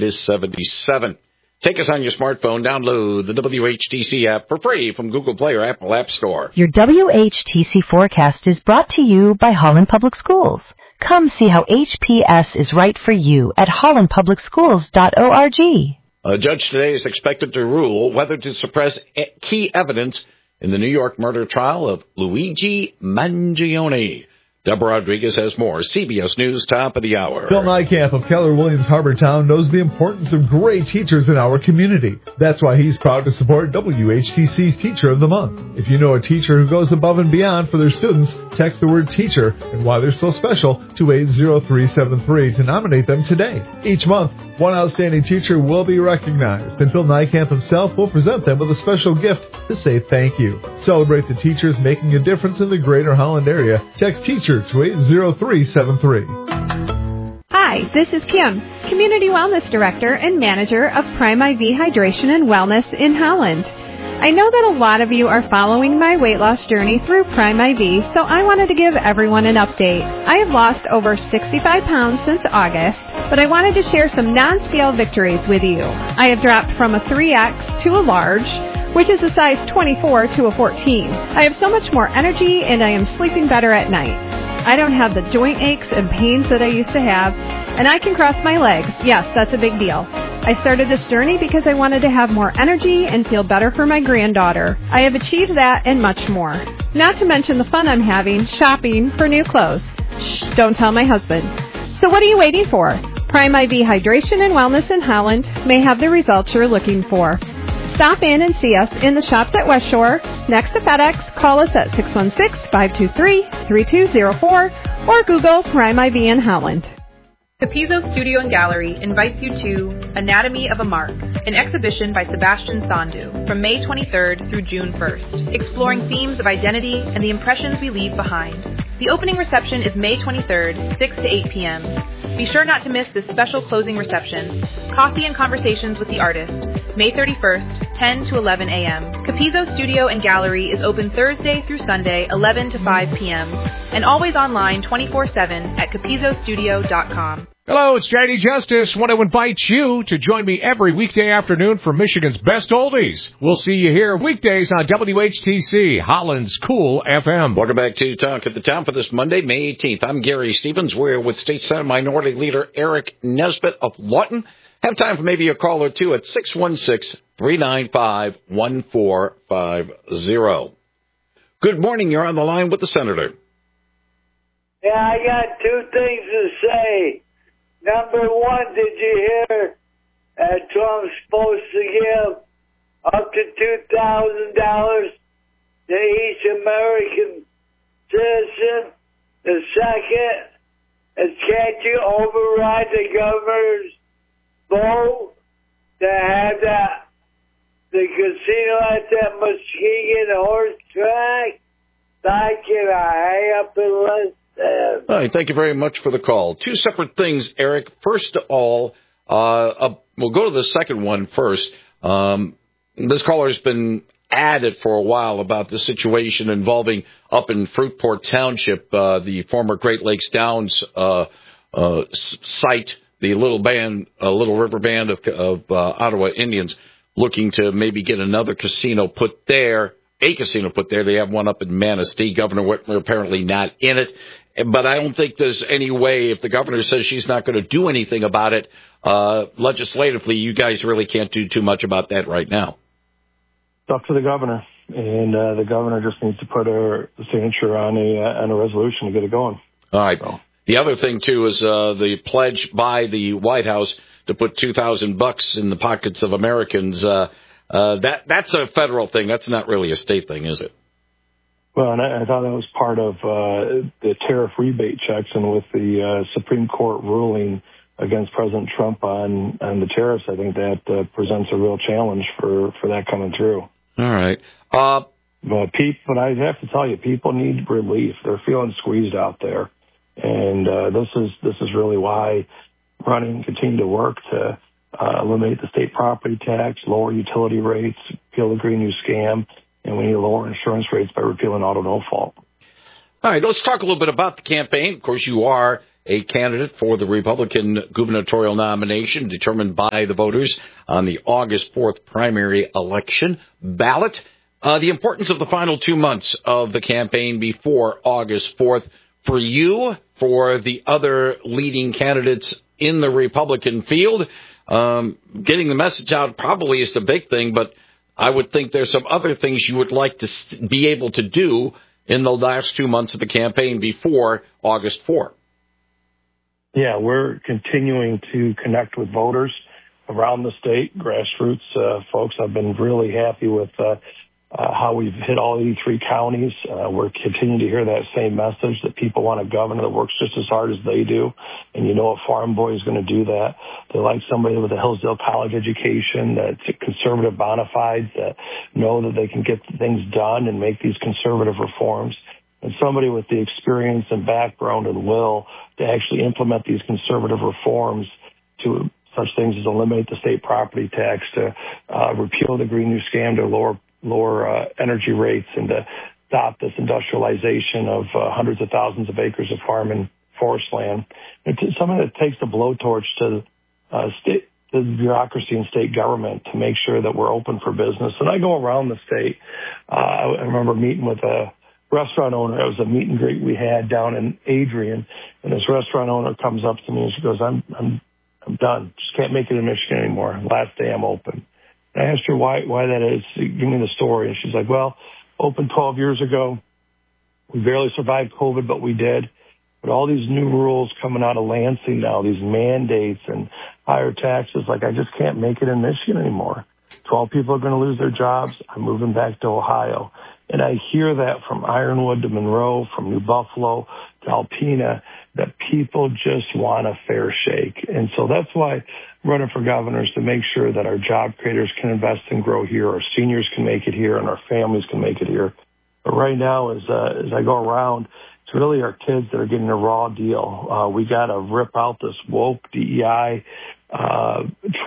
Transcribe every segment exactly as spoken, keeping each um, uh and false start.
it is seventy-seven. Take us on your smartphone. Download the W H T C app for free from Google Play or Apple App Store. Your W H T C forecast is brought to you by Holland Public Schools. Come see how H P S is right for you at holland public schools dot org. A judge today is expected to rule whether to suppress key evidence in the New York murder trial of Luigi Mangione. Deborah Rodriguez has more. C B S News, top of the hour. Phil Niekamp of Keller Williams Harbortown knows the importance of great teachers in our community. That's why he's proud to support W H T C's Teacher of the Month. If you know a teacher who goes above and beyond for their students, text the word teacher and why they're so special to eight zero three seven three to nominate them today. Each month, one outstanding teacher will be recognized, and Phil Niekamp himself will present them with a special gift to say thank you. Celebrate the teachers making a difference in the greater Holland area. Text teacher to eight zero three seven three. Hi, this is Kim, Community Wellness Director and Manager of Prime I V Hydration and Wellness in Holland. I know that a lot of you are following my weight loss journey through Prime I V, so I wanted to give everyone an update. I have lost over sixty-five pounds since August, but I wanted to share some non-scale victories with you. I have dropped from a three X to a large, which is a size twenty-four to a fourteen. I have so much more energy and I am sleeping better at night. I don't have the joint aches and pains that I used to have, and I can cross my legs. Yes, that's a big deal. I started this journey because I wanted to have more energy and feel better for my granddaughter. I have achieved that and much more. Not to mention the fun I'm having shopping for new clothes. Shh, don't tell my husband. So what are you waiting for? Prime I V Hydration and Wellness in Holland may have the results you're looking for. Stop in and see us in the shops at West Shore, next to FedEx. Call us at six one six, five two three, three two zero four or Google Prime I V in Holland. Capizzo Studio and Gallery invites you to Anatomy of a Mark, an exhibition by Sebastian Sandu from May twenty-third through June first, exploring themes of identity and the impressions we leave behind. The opening reception is May twenty-third, six to eight p.m. Be sure not to miss this special closing reception, Coffee and Conversations with the Artist, May thirty-first, ten to eleven a.m. Capizzo Studio and Gallery is open Thursday through Sunday, eleven to five p.m. and always online twenty-four seven at capizzo studio dot com. Hello, it's J D Justice. Want to invite you to join me every weekday afternoon for Michigan's Best Oldies. We'll see you here weekdays on W H T C, Holland's Cool F M. Welcome back to Talk at the Town for this Monday, May eighteenth. I'm Gary Stevens. We're with State Senate Minority Leader Eric Nesbitt of Lawton. Have time for maybe a call or two at six one six, three nine five, one four five zero. Good morning. You're on the line with the Senator. Yeah, I got two things to say. Number one, did you hear uh, Trump's supposed to give up to two thousand dollars to each American citizen? The second is, can't you override the governor's vote to have that, the casino at that Muskegon horse track? Thank you. I hang up and listen. All right, thank you very much for the call. Two separate things, Eric. First of all, uh, uh, we'll go to the second one first. Um, this caller's been added for a while about the situation involving up in Fruitport Township, uh, the former Great Lakes Downs uh, uh, site, the little band, uh, Little River Band of, of uh, Ottawa Indians looking to maybe get another casino put there, a casino put there. They have one up in Manistee. Governor Whitmer apparently not in it. But I don't think there's any way, if the governor says she's not going to do anything about it, uh, legislatively, you guys really can't do too much about that right now. It's up to the governor, and uh, the governor just needs to put her signature on a uh, on a resolution to get it going. All right. So. The other thing, too, is uh, the pledge by the White House to put two thousand bucks in the pockets of Americans. Uh, uh, that that's a federal thing. That's not really a state thing, is it? Well, and I, I thought that was part of uh, the tariff rebate checks, and with the uh, Supreme Court ruling against President Trump on, on the tariffs, I think that uh, presents a real challenge for, for that coming through. All right. Uh, but, people, but I have to tell you, people need relief. They're feeling squeezed out there. And uh, this is this is really why running continue to work to uh, eliminate the state property tax, lower utility rates, repeal the Green New Scam, and we need to lower insurance rates by repealing auto no fault. All right, let's talk a little bit about the campaign. Of course, you are a candidate for the Republican gubernatorial nomination determined by the voters on the August fourth primary election ballot. Uh, the importance of the final two months of the campaign before August fourth for you, for the other leading candidates in the Republican field. Um, getting the message out probably is the big thing, but I would think there's some other things you would like to be able to do in the last two months of the campaign before August fourth. Yeah, we're continuing to connect with voters around the state, grassroots uh, folks. I've been really happy with uh, uh, how we've hit all eighty-three counties. Uh, we're continuing to hear that same message that people want a governor that works just as hard as they do. And you know a farm boy is going to do that. They like somebody with a Hillsdale College education, that's conservative bona fides, that know that they can get things done and make these conservative reforms. And somebody with the experience and background and will to actually implement these conservative reforms to such things as eliminate the state property tax, to uh, repeal the Green New Scam, to lower lower uh, energy rates, and to stop this industrialization of uh, hundreds of thousands of acres of farm and forest land. It's something that takes the blowtorch to uh, state, the bureaucracy and state government to make sure that we're open for business. And I go around the state. Uh, I remember meeting with a restaurant owner. It was a meet and greet we had down in Adrian, and this restaurant owner comes up to me and she goes, I'm, I'm, I'm done. Just can't make it in Michigan anymore. Last day I'm open. And I asked her why, why that is. Give me the story. And she's like, well, opened twelve years ago. We barely survived COVID, but we did. But all these new rules coming out of Lansing now, these mandates and higher taxes, like I just can't make it in Michigan anymore. twelve people are going to lose their jobs. I'm moving back to Ohio. And I hear that from Ironwood to Monroe, from New Buffalo to Alpena, that people just want a fair shake. And so that's why I'm running for governor, is to make sure that our job creators can invest and grow here, our seniors can make it here, and our families can make it here. But right now, as, uh, as I go around, it's really our kids that are getting a raw deal. Uh, we got to rip out this woke D E I, uh,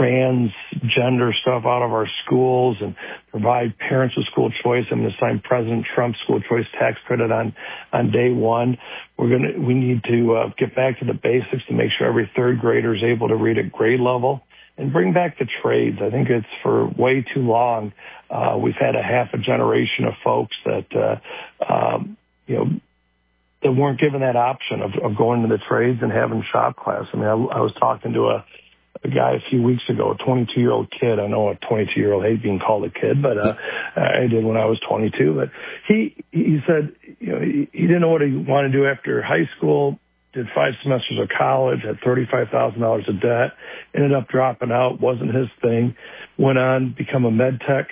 transgender stuff out of our schools and provide parents with school choice. I'm going to sign President Trump's school choice tax credit on, on day one. We're going to, we need to uh, get back to the basics to make sure every third grader is able to read at grade level, and bring back the trades. I think it's for way too long. Uh, we've had a half a generation of folks that, uh, um, you know, that weren't given that option of, of going to the trades and having shop class. I mean, I, I was talking to a, a guy a few weeks ago, a twenty-two-year-old kid. I know a twenty-two-year-old hate being called a kid, but uh, I did when I was twenty-two. But he he said, you know, he, he didn't know what he wanted to do after high school. Did five semesters of college, had thirty-five thousand dollars of debt, ended up dropping out, wasn't his thing. Went on, become a med tech,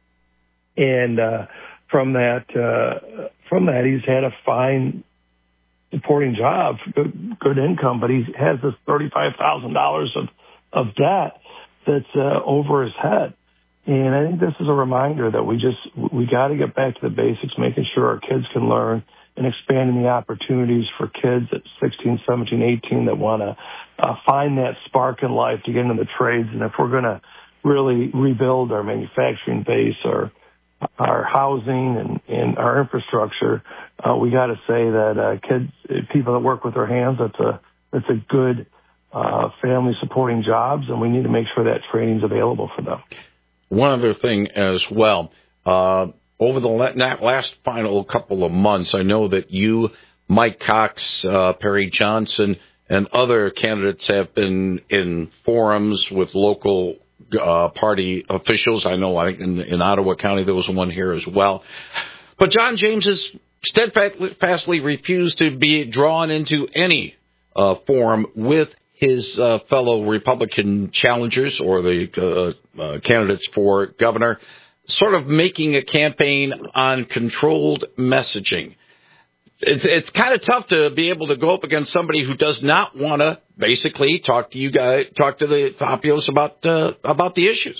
and uh, from that uh, from that he's had a fine supporting job, good, good income, but he has this thirty-five thousand dollars of, of debt that's uh, over his head. And I think this is a reminder that we just, we got to get back to the basics, making sure our kids can learn, and expanding the opportunities for kids at sixteen, seventeen, eighteen that want to uh, find that spark in life to get into the trades. And if we're going to really rebuild our manufacturing base, or our housing and, and our infrastructure, uh, we got to say that uh, kids, people that work with their hands, that's a that's a good uh, family supporting jobs, and we need to make sure that training is available for them. One other thing as well, uh, over the last final couple of months, I know that you, Mike Cox, uh, Perry Johnson, and other candidates have been in forums with local Uh, party officials. I know I think in, in Ottawa County there was one here as well. But John James has steadfastly refused to be drawn into any uh, forum with his uh, fellow Republican challengers or the uh, uh, candidates for governor, sort of making a campaign on controlled messaging. It's, it's kind of tough to be able to go up against somebody who does not want to basically talk to you guys, talk to the Tapios about uh, about the issues.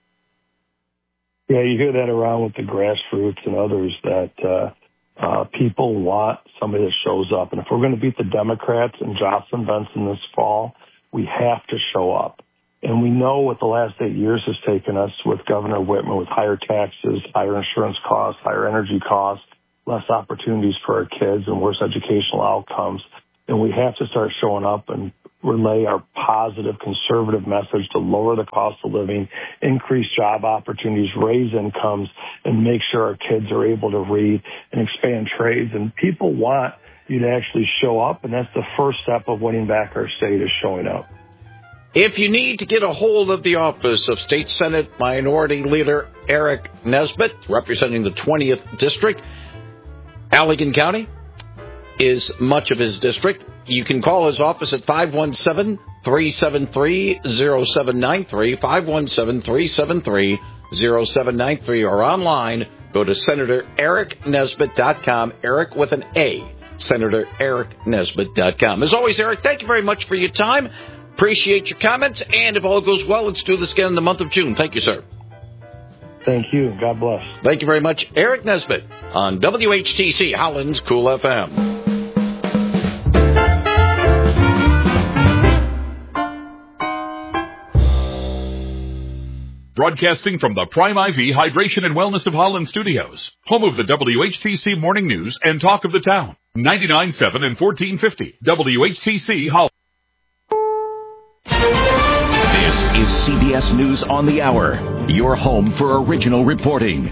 Yeah, you hear that around with the grassroots and others, that uh, uh, people want somebody that shows up. And if we're going to beat the Democrats in Jocelyn Benson this fall, we have to show up. And we know what the last eight years has taken us with Governor Whitmer, with higher taxes, higher insurance costs, higher energy costs, less opportunities for our kids, and worse educational outcomes. and we have to start showing up and relay our positive, conservative message to lower the cost of living, increase job opportunities, raise incomes, and make sure our kids are able to read and expand trades. And people want you to actually show up, and that's the first step of winning back our state is showing up. If you need to get a hold of the office of State Senate Minority Leader Eric Nesbitt, representing the twentieth District, Allegan County is much of his district. You can call his office at five one seven, three seven three, zero seven nine three, five one seven, three seven three, zero seven nine three, or online, go to Senator Eric Nesbitt dot com, Eric with an A, Senator Eric Nesbitt dot com. As always, Eric, thank you very much for your time. Appreciate your comments, and if all goes well, let's do this again in the month of June. Thank you, sir. Thank you. God bless. Thank you very much. Eric Nesbitt on W H T C Holland's Cool F M. Broadcasting from the Prime I V Hydration and Wellness of Holland Studios, home of the W H T C Morning News and Talk of the Town, ninety-nine point seven and fourteen fifty W H T C Holland. This is C B S News on the Hour, your home for original reporting.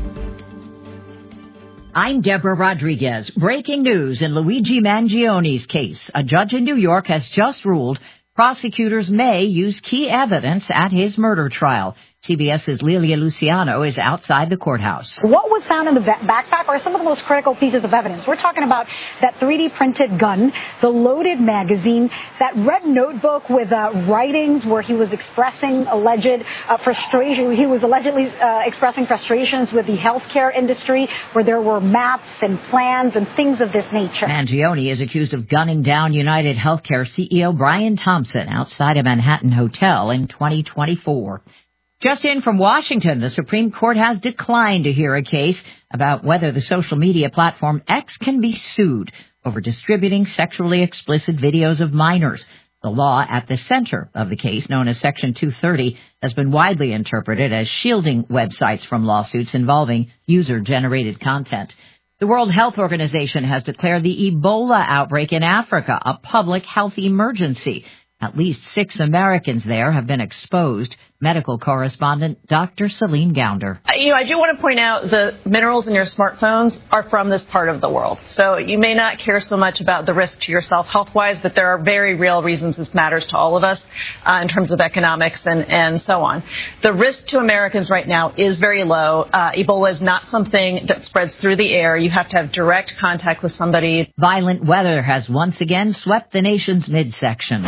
I'm Deborah Rodriguez. Breaking news in Luigi Mangioni's case. A judge in New York has just ruled prosecutors may use key evidence at his murder trial. CBS's Lilia Luciano is outside the courthouse. What was found in the backpack are some of the most critical pieces of evidence. We're talking about that three D printed gun, the loaded magazine, that red notebook with uh, writings where he was expressing alleged uh, frustration. He was allegedly uh, expressing frustrations with the healthcare industry, where there were maps and plans and things of this nature. Mangioni is accused of gunning down United Healthcare C E O Brian Thompson outside a Manhattan hotel in twenty twenty-four. Just in from Washington, the Supreme Court has declined to hear a case about whether the social media platform X can be sued over distributing sexually explicit videos of minors. The law at the center of the case, known as Section two thirty, has been widely interpreted as shielding websites from lawsuits involving user-generated content. The World Health Organization has declared the Ebola outbreak in Africa a public health emergency. At least six Americans there have been exposed. Medical correspondent Doctor Celine Gounder. You know, I do want to point out the minerals in your smartphones are from this part of the world. So you may not care so much about the risk to yourself health-wise, but there are very real reasons this matters to all of us uh, in terms of economics and, and so on. The risk to Americans right now is very low. Uh, Ebola is not something that spreads through the air. You have to have direct contact with somebody. Violent weather has once again swept the nation's midsection.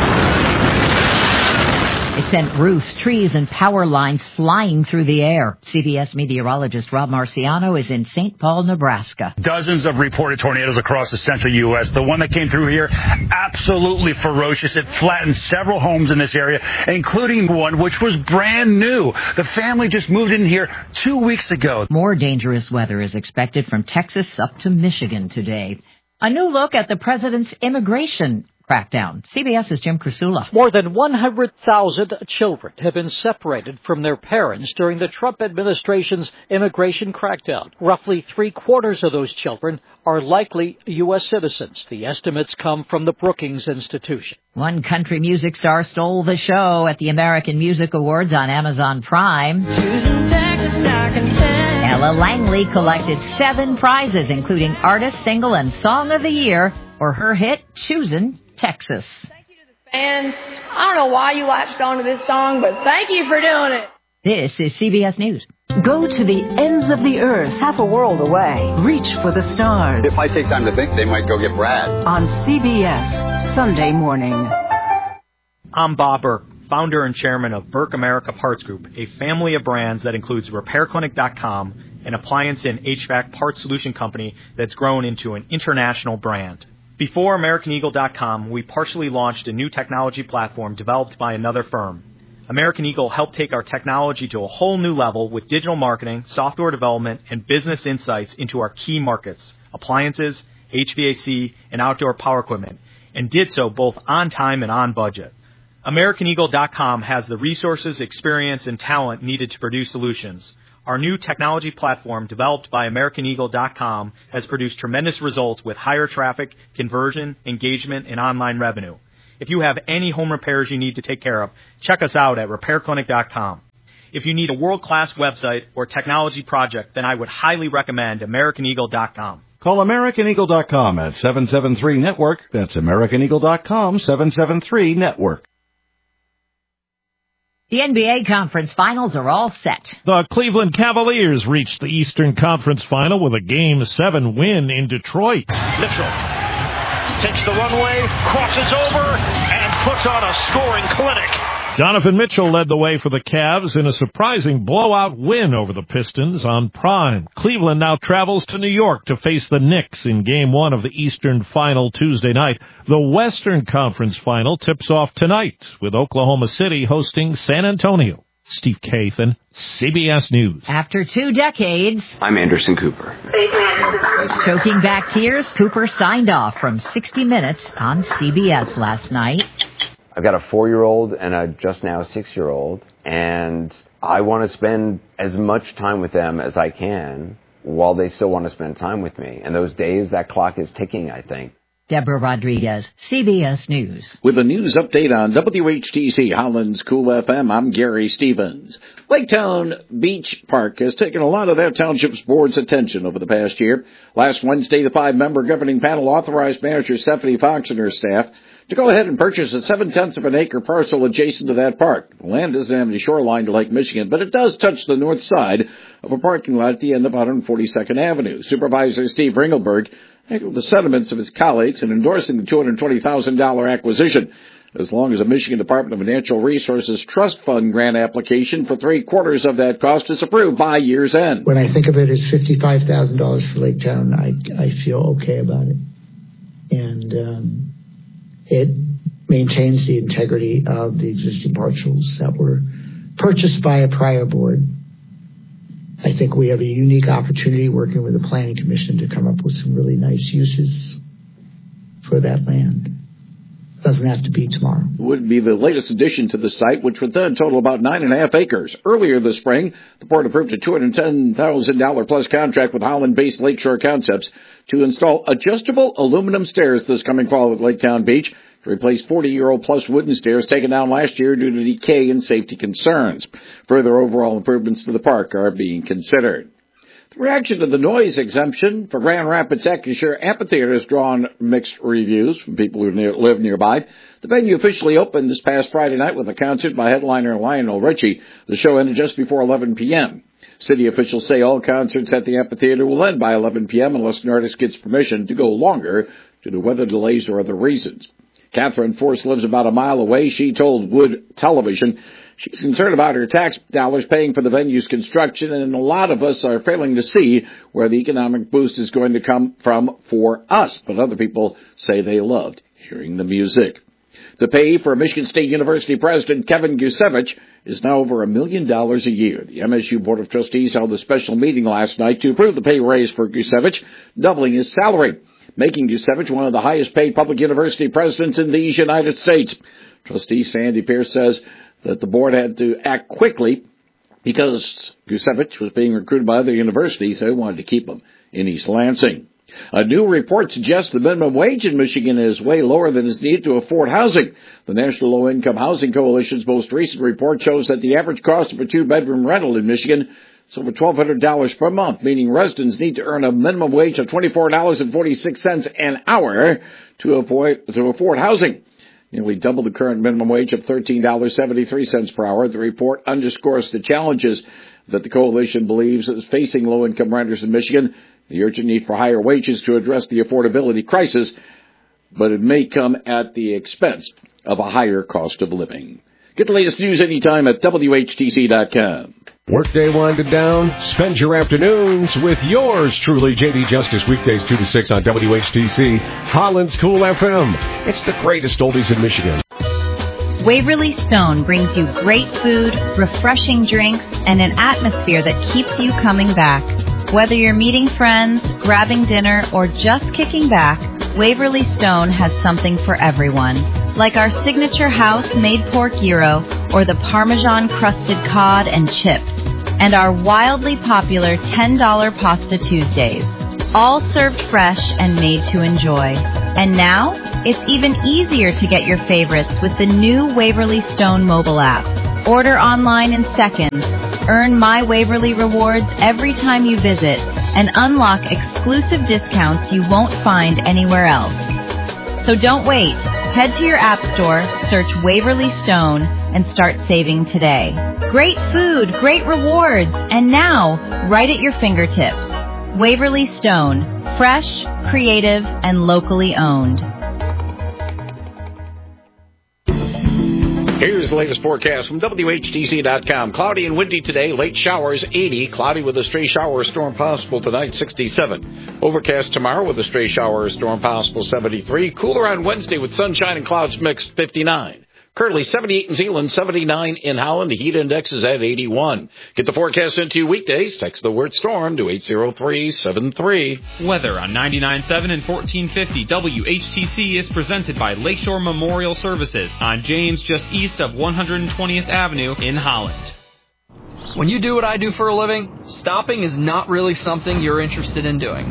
It sent roofs, trees, and power lines flying through the air. C B S meteorologist Rob Marciano is in Saint Paul, Nebraska. Dozens of reported tornadoes across the central U S. The one that came through here, absolutely ferocious. It flattened several homes in this area, including one which was brand new. The family just moved in here two weeks ago. More dangerous weather is expected from Texas up to Michigan today. A new look at the president's immigration crackdown. CBS's Jim Krasula. More than one hundred thousand children have been separated from their parents during the Trump administration's immigration crackdown. Roughly three-quarters of those children are likely U S citizens. The estimates come from the Brookings Institution. One country music star stole the show at the American Music Awards on Amazon Prime. Ella Langley collected seven prizes, including Artist, Single, and Song of the Year for her hit, Choosing Texas. Thank you to the fans. I don't know why you latched onto this song, but thank you for doing it. This is C B S News. Go to the ends of the earth, half a world away. Reach for the stars. If I take time to think, they might go get Brad. On C B S, Sunday morning. I'm Bob Burke, founder and chairman of Burke America Parts Group, a family of brands that includes Repair Clinic dot com, an appliance and H V A C parts solution company that's grown into an international brand. Before American Eagle dot com, we partially launched a new technology platform developed by another firm. American Eagle helped take our technology to a whole new level with digital marketing, software development, and business insights into our key markets, appliances, H V A C, and outdoor power equipment, and did so both on time and on budget. American Eagle dot com has the resources, experience, and talent needed to produce solutions. Our new technology platform developed by American Eagle dot com has produced tremendous results with higher traffic, conversion, engagement, and online revenue. If you have any home repairs you need to take care of, check us out at repair clinic dot com. If you need a world-class website or technology project, then I would highly recommend American Eagle dot com. Call American Eagle dot com at seven seven three network. That's American Eagle dot com, seven seven three network. The N B A Conference Finals are all set. The Cleveland Cavaliers reached the Eastern Conference Final with a Game seven win in Detroit. Mitchell takes the runway, crosses over, and puts on a scoring clinic. Donovan Mitchell led the way for the Cavs in a surprising blowout win over the Pistons on Prime. Cleveland now travels to New York to face the Knicks in Game one of the Eastern Final Tuesday night. The Western Conference Final tips off tonight with Oklahoma City hosting San Antonio. Steve Kathan, C B S News. After two decades... I'm Anderson Cooper. Choking back tears, Cooper signed off from sixty minutes on C B S last night. I've got a four-year-old and a just now six-year-old, and I want to spend as much time with them as I can while they still want to spend time with me. And those days, that clock is ticking, I think. Deborah Rodriguez, C B S News. With a news update on W H T C Holland's Cool F M, I'm Gary Stevens. Laketown Beach Park has taken a lot of that township's board's attention over the past year. Last Wednesday, the five-member governing panel authorized manager Stephanie Fox and her staff to go ahead and purchase a seven-tenths of an acre parcel adjacent to that park. The land doesn't have any shoreline to Lake Michigan, but it does touch the north side of a parking lot at the end of one hundred forty-second Avenue. Supervisor Steve Ringelberg echoed the sentiments of his colleagues in endorsing the two hundred twenty thousand dollars acquisition, as long as the Michigan Department of Natural Resources Trust Fund grant application for three-quarters of that cost is approved by year's end. When I think of it as fifty-five thousand dollars for Laketown, I, I feel okay about it. And um, it maintains the integrity of the existing parcels that were purchased by a prior board. I think we have a unique opportunity working with the Planning Commission to come up with some really nice uses for that land. Doesn't have to be tomorrow. It would be the latest addition to the site, which would then total about nine and a half acres. Earlier this spring, the board approved a two hundred ten thousand dollars plus contract with Holland-based Lakeshore Concepts to install adjustable aluminum stairs this coming fall at Laketown Beach to replace forty-year-old plus wooden stairs taken down last year due to decay and safety concerns. Further overall improvements to the park are being considered. The reaction to the noise exemption for Grand Rapids Acrisure Amphitheater has drawn mixed reviews from people who near, live nearby. The venue officially opened this past Friday night with a concert by headliner Lionel Richie. The show ended just before eleven p.m. City officials say all concerts at the amphitheater will end by eleven p.m. unless an artist gets permission to go longer due to weather delays or other reasons. Catherine Force lives about a mile away. She told Wood Television she's concerned about her tax dollars paying for the venue's construction, and a lot of us are failing to see where the economic boost is going to come from for us. But other people say they loved hearing the music. The pay for Michigan State University President Kevin Gusevich is now over a million dollars a year. The M S U Board of Trustees held a special meeting last night to approve the pay raise for Gusevich, doubling his salary, making Gusevich one of the highest-paid public university presidents in these United States. Trustee Sandy Pierce says that the board had to act quickly because Gusevich was being recruited by other universities, so they wanted to keep him in East Lansing. A new report suggests the minimum wage in Michigan is way lower than is needed to afford housing. The National Low Income Housing Coalition's most recent report shows that the average cost of a two-bedroom rental in Michigan is over twelve hundred dollars per month, meaning residents need to earn a minimum wage of twenty-four dollars and forty-six cents an hour to afford, to afford housing. Nearly double the current minimum wage of thirteen dollars and seventy-three cents per hour. The report underscores the challenges that the coalition believes is facing low-income renters in Michigan, the urgent need for higher wages to address the affordability crisis, but it may come at the expense of a higher cost of living. Get the latest news anytime at W H T C dot com. Workday winded down. Spend your afternoons with yours truly, J D Justice, weekdays two to six on W H T C, Holland's Cool F M. It's the greatest oldies in Michigan. Waverly Stone brings you great food, refreshing drinks, and an atmosphere that keeps you coming back. Whether you're meeting friends, grabbing dinner, or just kicking back, Waverly Stone has something for everyone. Like our signature house-made pork gyro or the Parmesan-crusted cod and chips. and our wildly popular ten dollar Pasta Tuesdays. All served fresh and made to enjoy. And now, it's even easier to get your favorites with the new Waverly Stone mobile app. Order online in seconds, earn My Waverly rewards every time you visit, and unlock exclusive discounts you won't find anywhere else. So don't wait. Head to your app store, search Waverly Stone, and start saving today. Great food, great rewards, and now, right at your fingertips. Waverly Stone, fresh, creative, and locally owned. Here's the latest forecast from W H T C dot com. Cloudy and windy today, late showers eighty, cloudy with a stray shower or storm possible tonight sixty-seven. Overcast tomorrow with a stray shower or storm possible seventy-three. Cooler on Wednesday with sunshine and clouds mixed fifty-nine. Currently seventy-eight in Zeeland, seventy-nine in Holland. The heat index is at eighty-one. Get the forecast into you weekdays. Text the word storm to eight zero three seven three. Weather on ninety-nine point seven and fourteen fifty W H T C is presented by Lakeshore Memorial Services on James, just east of one hundred twentieth Avenue in Holland. When you do what I do for a living, stopping is not really something you're interested in doing.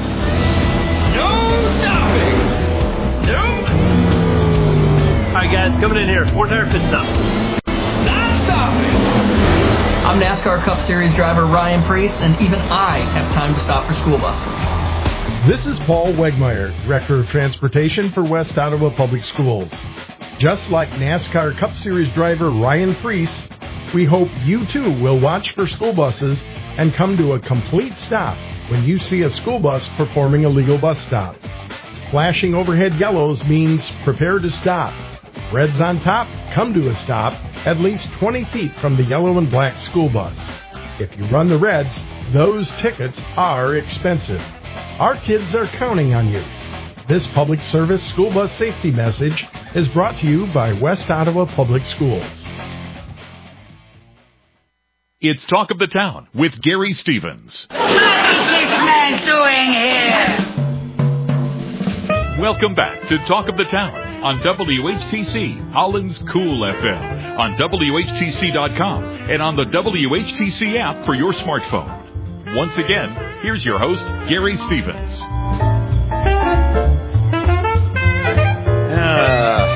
No stopping! Nope! All right, guys, coming in here. Four-tire pit stop. Not stopping! I'm NASCAR Cup Series driver Ryan Preece, and even I have time to stop for school buses. This is Paul Wegmeyer, Director of Transportation for West Ottawa Public Schools. Just like NASCAR Cup Series driver Ryan Preece, we hope you too will watch for school buses and come to a complete stop when you see a school bus performing a legal bus stop. Flashing overhead yellows means prepare to stop. Reds on top, come to a stop at least twenty feet from the yellow and black school bus. If you run the reds, those tickets are expensive. Our kids are counting on you. This public service school bus safety message is brought to you by West Ottawa Public Schools. It's Talk of the Town with Gary Stevens. What is this man doing here? Welcome back to Talk of the Town on W H T C, Holland's Cool F M, on W H T C dot com, and on the W H T C app for your smartphone. Once again, here's your host, Gary Stevens. Uh,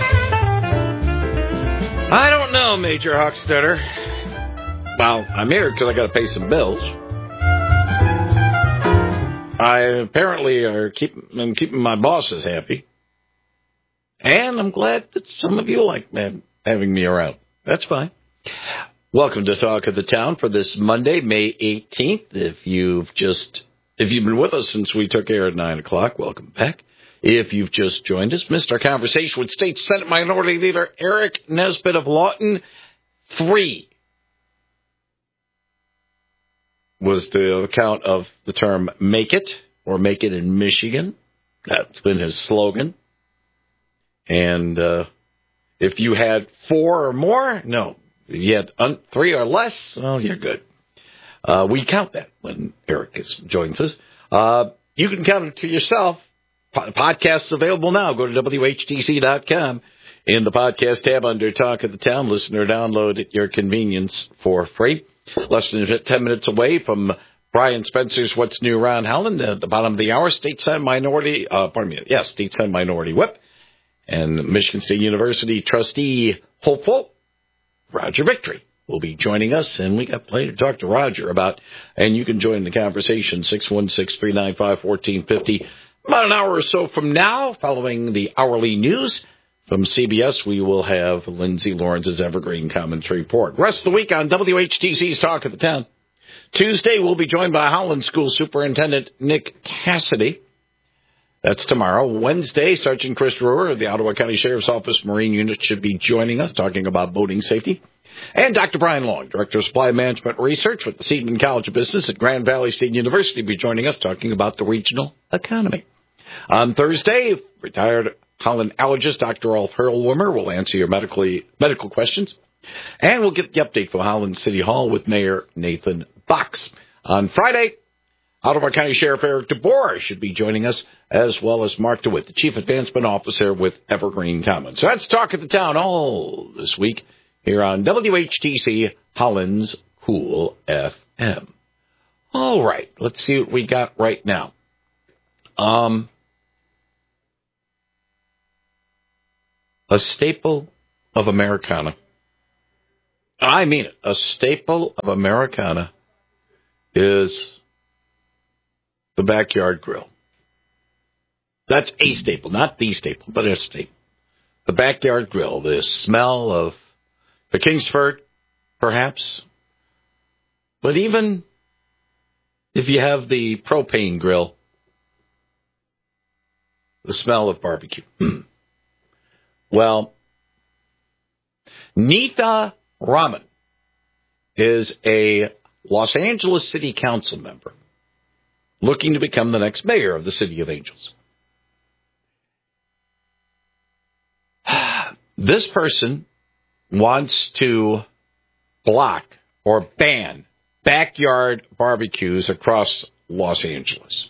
I don't know, Major Hochstetter. Well, I'm here because I got to pay some bills. I apparently are keep, I'm keeping my bosses happy. And I'm glad that some of you like having me around. That's fine. Welcome to Talk of the Town for this Monday, May eighteenth. If you've just, if you've been with us since we took air at nine o'clock, welcome back. If you've just joined us, missed our conversation with State Senate Minority Leader Eric Nesbitt of Lawton, three was the account of the term make it, or make it in Michigan. That's been his slogan. And uh, if you had four or more, no. If you had un- three or less, well, you're good. Uh, we count that when Eric is, joins us. Uh, you can count it to yourself. Po- podcasts available now. Go to W H T C dot com. In the podcast tab under Talk of the Town, listen or download at your convenience for free. Less than ten minutes away from Brian Spencer's What's New Around Holland. At the bottom of the hour, Stateside Minority, uh, pardon me, yes, Stateside Minority Whip. And Michigan State University trustee hopeful, Roger Victory, will be joining us. And we got plenty to talk to Roger about. And you can join the conversation, six one six, three nine five, one four five zero. About an hour or so from now, following the hourly news from C B S, we will have Lindsay Lawrence's Evergreen Commentary Report. Rest of the week on W H T C's Talk of the Town. Tuesday, we'll be joined by Holland School Superintendent Nick Cassidy. That's tomorrow. Wednesday, Sergeant Chris Brewer of the Ottawa County Sheriff's Office Marine Unit should be joining us, talking about boating safety. And Doctor Brian Long, Director of Supply Management Research with the Seidman College of Business at Grand Valley State University, will be joining us, talking about the regional economy. On Thursday, retired Holland allergist Doctor Rolf Hurlwimmer will answer your medically, medical questions. And we'll get the update from Holland City Hall with Mayor Nathan Box. On Friday, Ottawa County Sheriff Eric DeBoer should be joining us, as well as Mark DeWitt, the Chief Advancement Officer with Evergreen Commons. So that's Talk of the Town all this week here on W H T C, Holland's Cool F M. All right, let's see what we got right now. Um, a staple of Americana. I mean it. A staple of Americana is the backyard grill. That's a staple, not the staple, but a staple. The backyard grill, the smell of the Kingsford, perhaps. But even if you have the propane grill, the smell of barbecue. Well, Neeta Raman is a Los Angeles City Council member looking to become the next mayor of the City of Angels. This person wants to block or ban backyard barbecues across Los Angeles.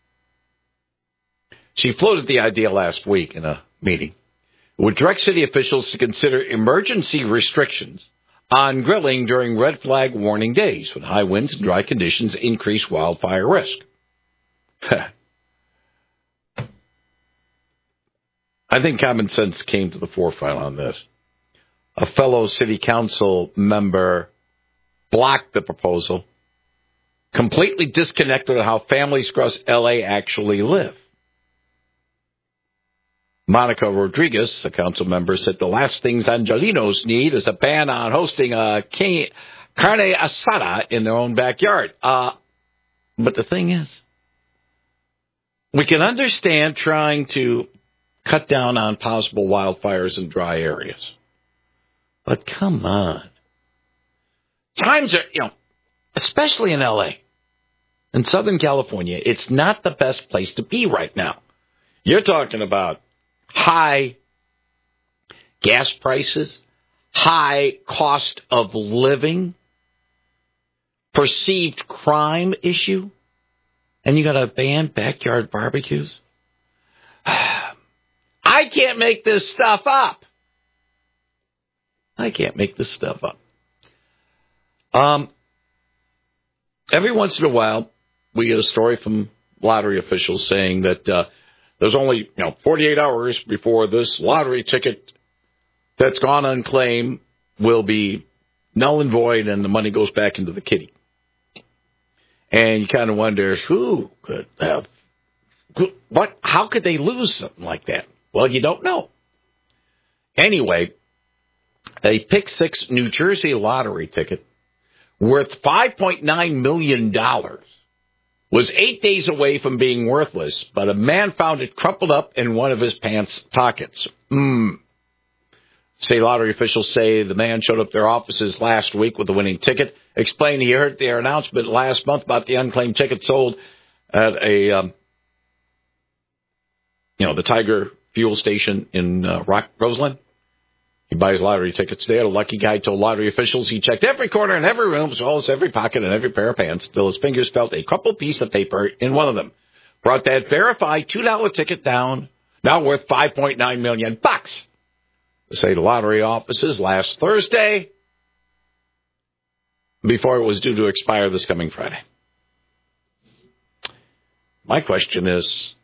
She floated the idea last week in a meeting. It would direct city officials to consider emergency restrictions on grilling during red flag warning days when high winds and dry conditions increase wildfire risk. I think common sense came to the forefront on this. A fellow city council member blocked the proposal, completely disconnected of how families across L A actually live. Monica Rodriguez, a council member, said the last things Angelinos need is a ban on hosting a carne asada in their own backyard. Uh, but the thing is, we can understand trying to cut down on possible wildfires in dry areas. But come on. Times are, you know, especially in L A, in Southern California, it's not the best place to be right now. You're talking about high gas prices, high cost of living, perceived crime issue, and you got to ban backyard barbecues? I can't make this stuff up. I can't make this stuff up. Um, every once in a while, we get a story from lottery officials saying that uh, there's only, you know, forty-eight hours before this lottery ticket that's gone unclaimed will be null and void and the money goes back into the kitty. And you kind of wonder, who could have, what, how could they lose something like that? Well, you don't know. Anyway, a Pick Six New Jersey lottery ticket worth five point nine million dollars was eight days away from being worthless, but a man found it crumpled up in one of his pants pockets. Hmm. State lottery officials say the man showed up at their offices last week with the winning ticket, explained he heard their announcement last month about the unclaimed ticket sold at a, um, you know, the Tiger fuel station in uh, Rock, Roseland. He buys lottery tickets there. The lucky guy told lottery officials he checked every corner and every room, as well as every pocket and every pair of pants, till his fingers felt a crumpled piece of paper in one of them. Brought that verified two dollar ticket down, now worth five point nine million bucks. The state lottery offices last Thursday, before it was due to expire this coming Friday. My question is,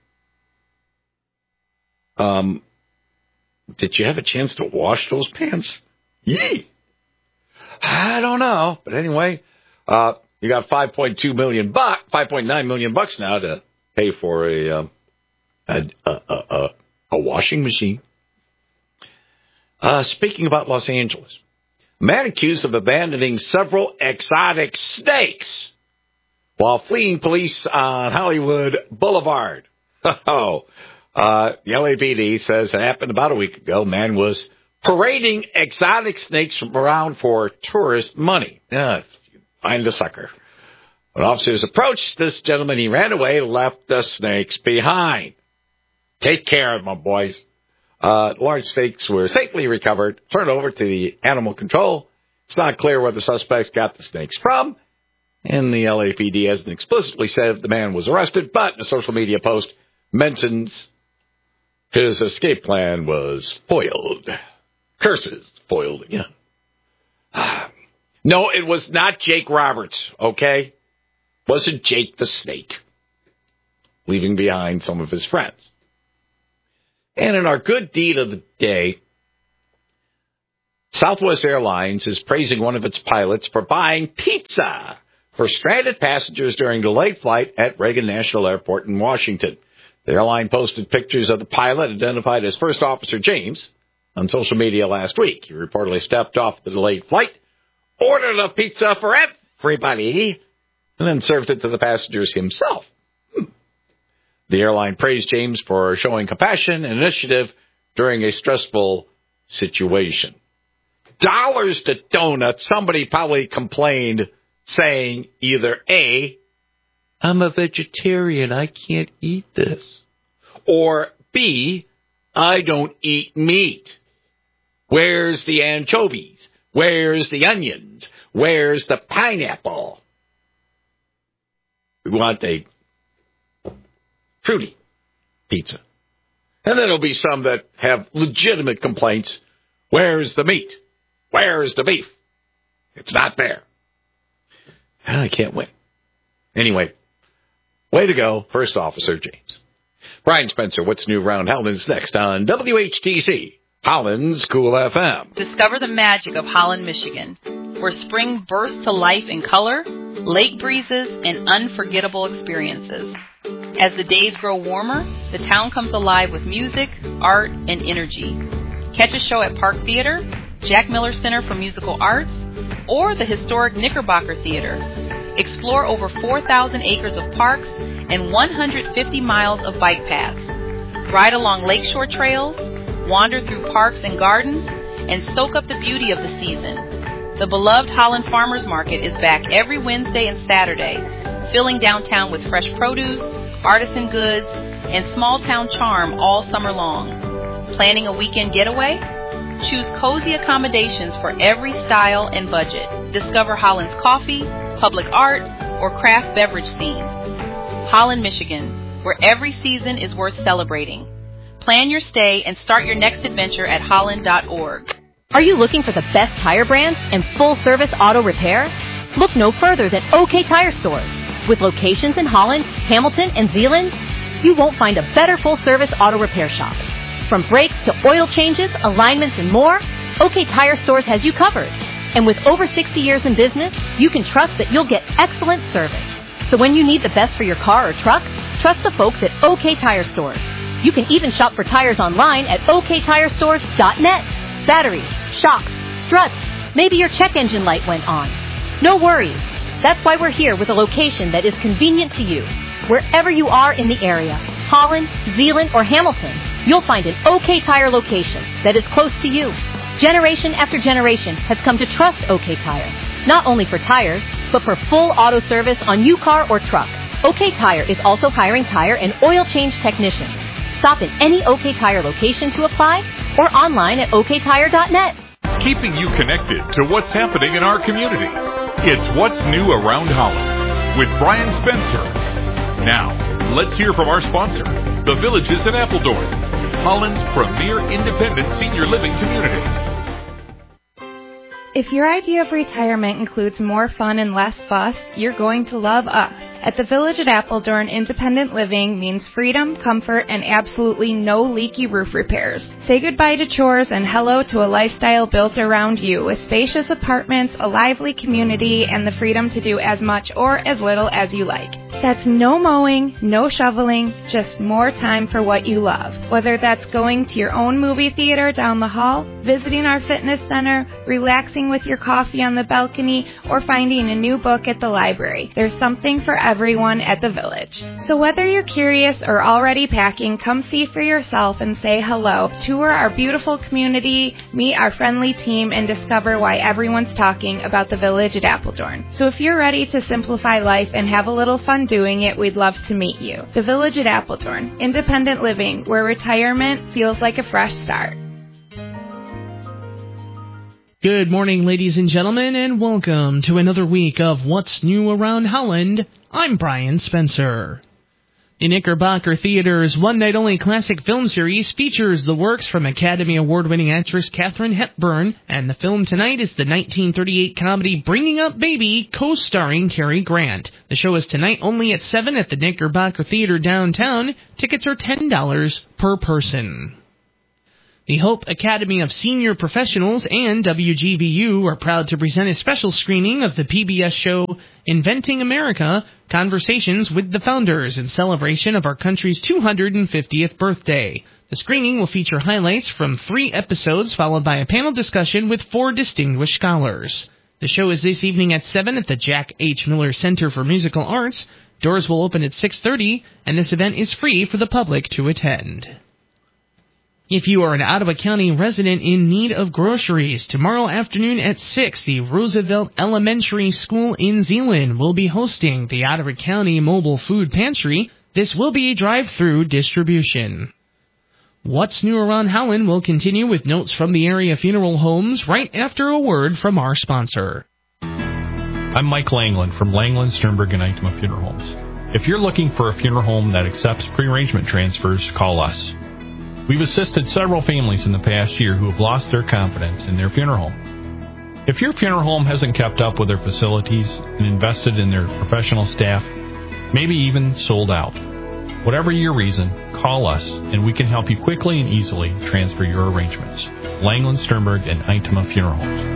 um, did you have a chance to wash those pants? Yee! I don't know. But anyway, uh, you got five point two million bucks, five point nine million bucks now to pay for a, um, a, a, a, a washing machine. Uh, speaking about Los Angeles, a man accused of abandoning several exotic snakes while fleeing police on Hollywood Boulevard. Oh, Uh, the L A P D says it happened about a week ago. Man was parading exotic snakes around for tourist money. Uh, find a sucker. When officers approached this gentleman, he ran away and left the snakes behind. Take care of them, boys. Uh, large snakes were safely recovered, turned over to the animal control. It's not clear where the suspects got the snakes from, and the L A P D hasn't explicitly said if the man was arrested, but in a social media post mentions his escape plan was foiled. Curses, foiled again. No, it was not Jake Roberts, okay? Wasn't Jake the Snake, leaving behind some of his friends. And in our good deed of the day, Southwest Airlines is praising one of its pilots for buying pizza for stranded passengers during a delayed flight at Reagan National Airport in Washington. The airline posted pictures of the pilot, identified as First Officer James, on social media last week. He reportedly stepped off the delayed flight, ordered a pizza for everybody, and then served it to the passengers himself. Hmm. The airline praised James for showing compassion and initiative during a stressful situation. Dollars to donuts, somebody probably complained, saying either A, I'm a vegetarian, I can't eat this, or B, I don't eat meat. Where's the anchovies? Where's the onions? Where's the pineapple? We want a fruity pizza. And then there'll be some that have legitimate complaints. Where's the meat? Where's the beef? It's not there. I can't win. Anyway, way to go, First Officer James. Brian Spencer, what's new around Holland's next on W H T C, Holland's Cool F M. Discover the magic of Holland, Michigan, where spring bursts to life in color, lake breezes, and unforgettable experiences. As the days grow warmer, the town comes alive with music, art, and energy. Catch a show at Park Theater, Jack Miller Center for Musical Arts, or the historic Knickerbocker Theater. Explore over four thousand acres of parks and one hundred fifty miles of bike paths. Ride along lakeshore trails, wander through parks and gardens, and soak up the beauty of the season. The beloved Holland Farmers Market is back every Wednesday and Saturday, filling downtown with fresh produce, artisan goods, and small-town charm all summer long. Planning a weekend getaway? Choose cozy accommodations for every style and budget. Discover Holland's coffee, public art, or craft beverage scene. Holland, Michigan, where every season is worth celebrating. Plan your stay and start your next adventure at holland dot org. Are you looking for the best tire brands and full-service auto repair? Look no further than OK Tire Stores. With locations in Holland, Hamilton, and Zeeland, you won't find a better full-service auto repair shop. From brakes to oil changes, alignments, and more, OK Tire Stores has you covered. And with over sixty years in business, you can trust that you'll get excellent service. So when you need the best for your car or truck, trust the folks at OK Tire Stores. You can even shop for tires online at O K tire stores dot net. Batteries, shocks, struts, maybe your check engine light went on. No worries. That's why we're here with a location that is convenient to you. Wherever you are in the area, Holland, Zeeland, or Hamilton, you'll find an OK Tire location that is close to you. Generation after generation has come to trust OK Tire, not only for tires, but for full auto service on your car or truck. OK Tire is also hiring tire and oil change technicians. Stop in any OK Tire location to apply or online at O K tire dot net. Keeping you connected to what's happening in our community. It's What's New Around Holland with Brian Spencer. Now, let's hear from our sponsor, The Villages in Appledorn, Holland's premier independent senior living community. If your idea of retirement includes more fun and less fuss, you're going to love us. At the Village at Appledorn, independent living means freedom, comfort, and absolutely no leaky roof repairs. Say goodbye to chores and hello to a lifestyle built around you with spacious apartments, a lively community, and the freedom to do as much or as little as you like. That's no mowing, no shoveling, just more time for what you love. Whether that's going to your own movie theater down the hall, visiting our fitness center, relaxing with your coffee on the balcony, or finding a new book at the library. There's something for everyone at the Village. So whether you're curious or already packing, come see for yourself and say hello. Tour our beautiful community, meet our friendly team, and discover why everyone's talking about the Village at Appledorn. So if you're ready to simplify life and have a little fun doing it, we'd love to meet you. The Village at Appledorn, independent living, where retirement feels like a fresh start. Good morning, ladies and gentlemen, and welcome to another week of What's New Around Holland. I'm Brian Spencer. The Knickerbocker Theater's one-night-only classic film series features the works from Academy Award-winning actress Katharine Hepburn, and the film tonight is the nineteen thirty-eight comedy Bringing Up Baby, co-starring Cary Grant. The show is tonight only at seven at the Knickerbocker Theater downtown. Tickets are ten dollars per person. The Hope Academy of Senior Professionals and W G V U are proud to present a special screening of the P B S show Inventing America, Conversations with the Founders in celebration of our country's two hundred fiftieth birthday. The screening will feature highlights from three episodes followed by a panel discussion with four distinguished scholars. The show is this evening at seven at the Jack H. Miller Center for Musical Arts. Doors will open at six thirty, and this event is free for the public to attend. If you are an Ottawa County resident in need of groceries, tomorrow afternoon at six, the Roosevelt Elementary School in Zeeland will be hosting the Ottawa County Mobile Food Pantry. This will be a drive-through distribution. What's New Around Howland will continue with notes from the area funeral homes right after a word from our sponsor. I'm Mike Langland from Langland, Sternberg, and Eichema Funeral Homes. If you're looking for a funeral home that accepts pre-arrangement transfers, call us. We've assisted several families in the past year who have lost their confidence in their funeral home. If your funeral home hasn't kept up with their facilities and invested in their professional staff, maybe even sold out, whatever your reason, call us and we can help you quickly and easily transfer your arrangements. Langland, Sternberg, and Eichema Funeral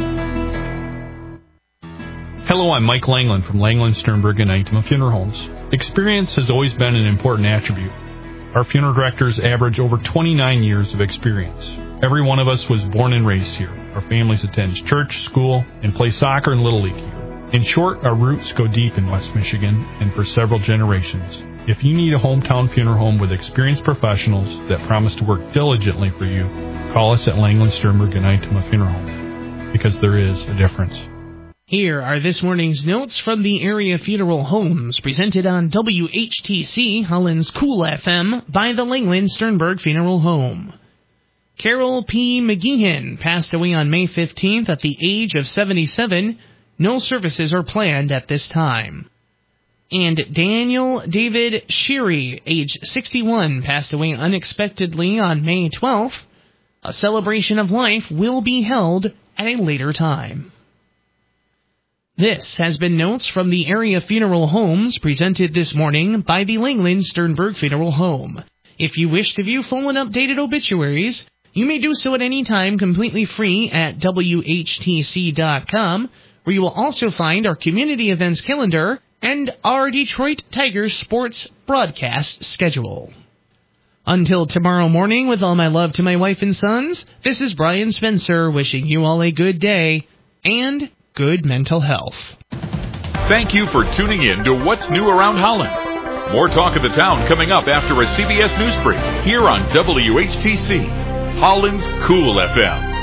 Homes. Hello, I'm Mike Langland from Langland, Sternberg, and Eichema Funeral Homes. Experience has always been an important attribute. Our funeral directors average over twenty-nine years of experience. Every one of us was born and raised here. Our families attend church, school, and play soccer and Little League here. In short, our roots go deep in West Michigan and for several generations. If you need a hometown funeral home with experienced professionals that promise to work diligently for you, call us at Langland, Sternberg, and Eichema Funeral Home, because there is a difference. Here are this morning's notes from the area funeral homes, presented on W H T C, Holland's Cool F M, by the Langland Sternberg Funeral Home. Carol P. McGeehan passed away on May fifteenth at the age of seventy-seven. No services are planned at this time. And Daniel David Sheary, age sixty-one, passed away unexpectedly on May twelfth. A celebration of life will be held at a later time. This has been notes from the area funeral homes presented this morning by the Langland Sternberg Funeral Home. If you wish to view full and updated obituaries, you may do so at any time completely free at W H T C dot com, where you will also find our community events calendar and our Detroit Tigers sports broadcast schedule. Until tomorrow morning, with all my love to my wife and sons, this is Brian Spencer wishing you all a good day and good mental health. Thank you for tuning in to What's New Around Holland. More talk of the town coming up after a C B S News Brief here on W H T C, Holland's Cool F M.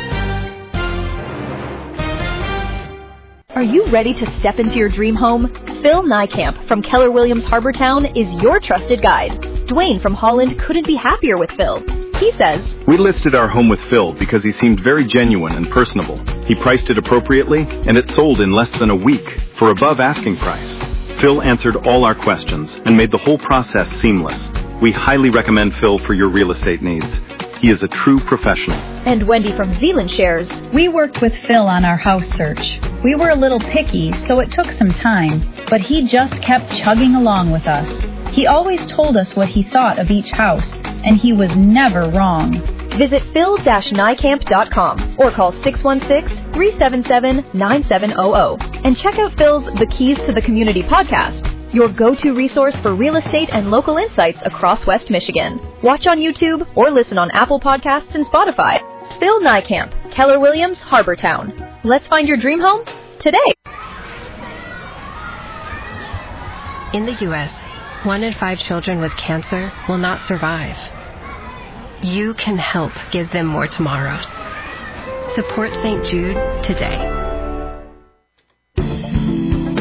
Are you ready to step into your dream home? Phil Nykamp from Keller Williams Harbortown is your trusted guide. Dwayne from Holland couldn't be happier with Phil. He says, "We listed our home with Phil because he seemed very genuine and personable. He priced it appropriately, and it sold in less than a week for above asking price. Phil answered all our questions and made the whole process seamless. We highly recommend Phil for your real estate needs. He is a true professional." And Wendy from Zeeland shares, "We worked with Phil on our house search. We were a little picky, so it took some time, but he just kept chugging along with us. He always told us what he thought of each house, and he was never wrong." Visit phil dash nykamp dot com or call six one six, three seven seven, nine seven zero zero and check out Phil's The Keys to the Community podcast, your go-to resource for real estate and local insights across West Michigan. Watch on YouTube or listen on Apple Podcasts and Spotify. Phil Nykamp, Keller Williams, Harbortown. Let's find your dream home today. In the U S, one in five children with cancer will not survive. You can help give them more tomorrows. Support Saint Jude today.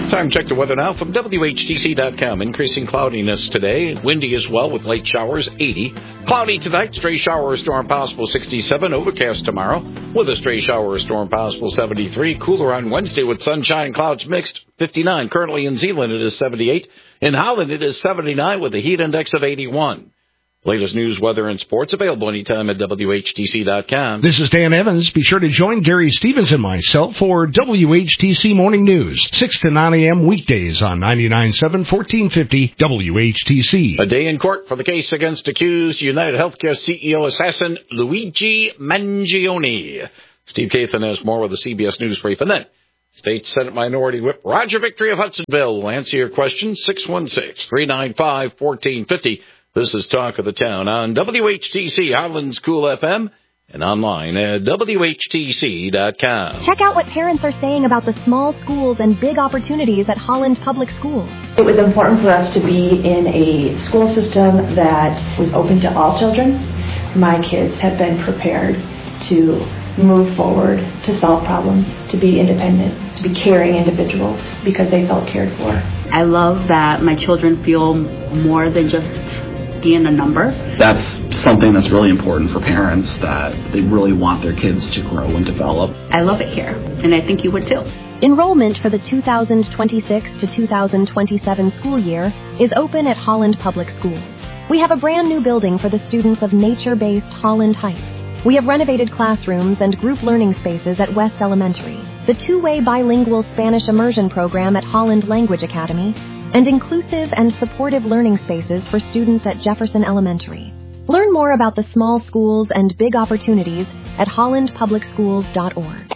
Time check the weather now from W H T C dot com. Increasing cloudiness today. Windy as well with late showers, eighty. Cloudy tonight. Stray shower or storm possible, sixty-seven. Overcast tomorrow with a stray shower or storm possible, seventy-three. Cooler on Wednesday with sunshine and clouds mixed, fifty-nine. Currently in Zeeland it is seventy-eight. In Holland it is seventy-nine with a heat index of eighty-one. Latest news, weather, and sports available anytime at W H T C dot com. This is Dan Evans. Be sure to join Gary Stevens and myself for W H T C Morning News, six to nine a.m. weekdays on ninety-nine point seven, fourteen fifty W H T C. A day in court for the case against accused United Healthcare C E O assassin Luigi Mangione. Steve Kathan has more with the C B S News Brief. And then State Senate Minority Whip Roger Victory of Hudsonville will answer your questions, six one six, three nine five, one four five zero. This is Talk of the Town on W H T C, Highlands Cool F M, and online at W H T C dot com. Check out what parents are saying about the small schools and big opportunities at Holland Public Schools. It was important for us to be in a school system that was open to all children. My kids have been prepared to move forward, to solve problems, to be independent, to be caring individuals because they felt cared for. I love that my children feel more than just being a number. That's something that's really important for parents, that they really want their kids to grow and develop. I love it here, and I think you would too. Enrollment for the two thousand twenty-six to two thousand twenty-seven school year is open at Holland Public Schools. We have a brand new building for the students of nature-based Holland Heights. We have renovated classrooms and group learning spaces at West Elementary, the two-way bilingual Spanish immersion program at Holland Language Academy, and inclusive and supportive learning spaces for students at Jefferson Elementary. Learn more about the small schools and big opportunities at holland public schools dot org.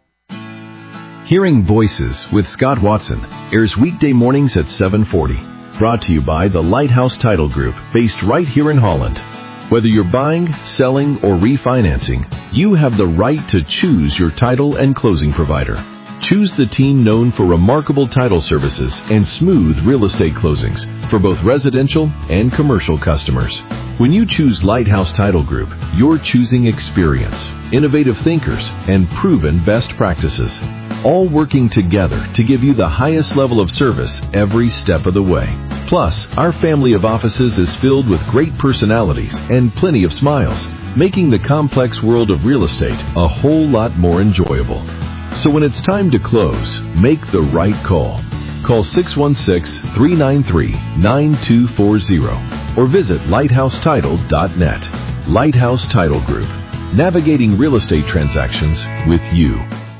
Hearing Voices with Scott Watson airs weekday mornings at seven forty. Brought to you by the Lighthouse Title Group, based right here in Holland. Whether you're buying, selling, or refinancing, you have the right to choose your title and closing provider. Choose the team known for remarkable title services and smooth real estate closings for both residential and commercial customers. When you choose Lighthouse Title Group, you're choosing experience, innovative thinkers, and proven best practices, all working together to give you the highest level of service every step of the way. Plus, our family of offices is filled with great personalities and plenty of smiles, making the complex world of real estate a whole lot more enjoyable. So when it's time to close, make the right call. Call six one six, three nine three, nine two four zero or visit lighthouse title dot net. Lighthouse Title Group, navigating real estate transactions with you.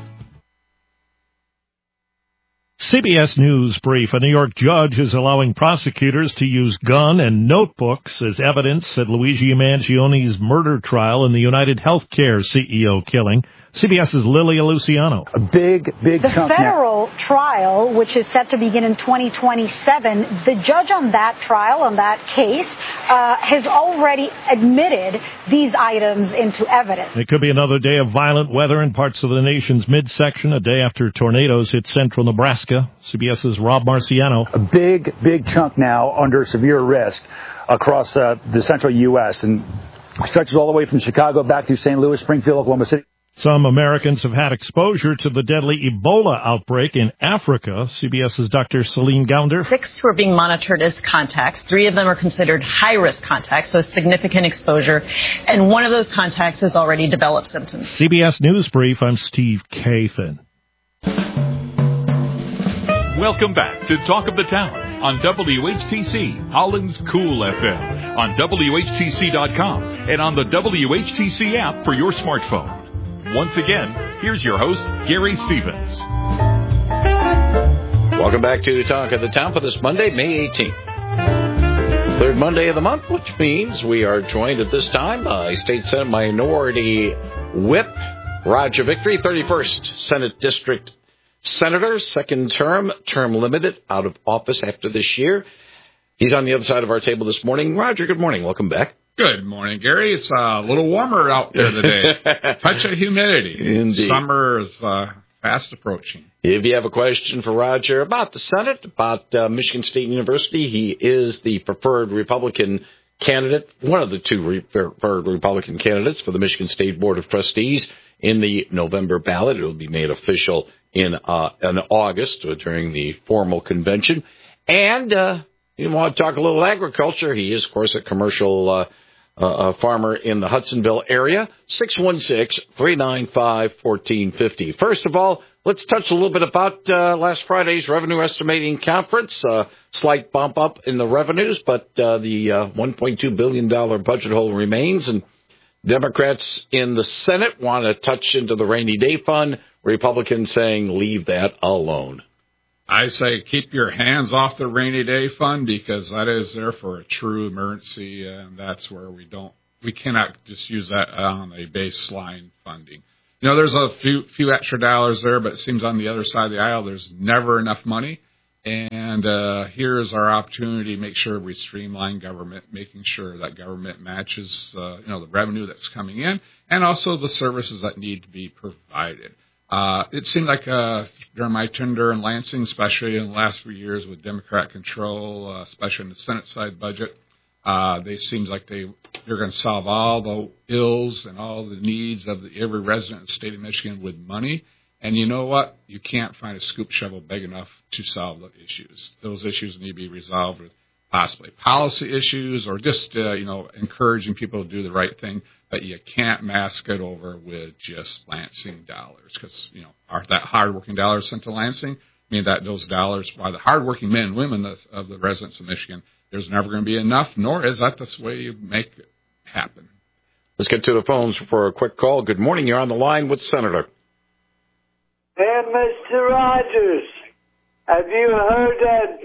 C B S News Brief. A New York judge is allowing prosecutors to use gun and notebooks as evidence at Luigi Mangione's murder trial in the United Healthcare C E O killing. CBS's Lilia Luciano. A big, big The chunk federal now. trial, which is set to begin in twenty twenty-seven, the judge on that trial, on that case, uh, has already admitted these items into evidence. It could be another day of violent weather in parts of the nation's midsection, a day after tornadoes hit central Nebraska. CBS's Rob Marciano. A big, big chunk now under severe risk across uh, the central U S and stretches all the way from Chicago back through Saint Louis, Springfield, Oklahoma City. Some Americans have had exposure to the deadly Ebola outbreak in Africa. CBS's Doctor Celine Gounder. Six who are being monitored as contacts. Three of them are considered high-risk contacts, so significant exposure. And one of those contacts has already developed symptoms. C B S News Brief, I'm Steve Kathan. Welcome back to Talk of the Town on W H T C, Holland's Cool F M, on W H T C dot com, and on the W H T C app for your smartphone. Once again, here's your host, Gary Stevens. Welcome back to Talk of the Town for this Monday, May eighteenth. Third Monday of the month, which means we are joined at this time by State Senate Minority Whip Roger Victory, thirty-first Senate District Senator, second term, term limited, out of office after this year. He's on the other side of our table this morning. Roger, good morning. Welcome back. Good morning, Gary. It's uh, a little warmer out there today. Touch of humidity. Indeed. Summer is uh, fast approaching. If you have a question for Roger about the Senate, about uh, Michigan State University, he is the preferred Republican candidate, one of the two preferred Republican candidates for the Michigan State Board of Trustees in the November ballot. It will be made official in uh, in August uh, during the formal convention. And uh, you want to talk a little agriculture. He is, of course, a commercial uh, uh, farmer in the Hudsonville area. six one six, three nine five, one four five zero. First of all, let's touch a little bit about uh, last Friday's revenue estimating conference. Uh, slight bump up in the revenues, but uh, the uh, one point two billion dollars budget hole remains. And Democrats in the Senate want to touch into the rainy day fund. Republicans saying leave that alone. I say keep your hands off the rainy day fund because that is there for a true emergency, and that's where we don't, we cannot just use that on a baseline funding. You know, there's a few few extra dollars there, but it seems on the other side of the aisle there's never enough money. And uh, here's our opportunity to make sure we streamline government, making sure that government matches, uh, you know, the revenue that's coming in and also the services that need to be provided. Uh, it seemed like uh, during my tenure in Lansing, especially in the last few years with Democrat control, uh, especially in the Senate side budget, uh, they seems like they they're going to solve all the ills and all the needs of the, every resident in the state of Michigan with money. And you know what? You can't find a scoop shovel big enough to solve the issues. Those issues need to be resolved with possibly policy issues or just, uh, you know, encouraging people to do the right thing. But you can't mask it over with just Lansing dollars because, you know, are that hardworking dollars sent to Lansing? I mean, that those dollars by the hardworking men and women of, of the residents of Michigan, there's never going to be enough, nor is that the way you make it happen. Let's get to the phones for a quick call. Good morning. You're on the line with Senator. Hey, Mister Rogers, have you heard that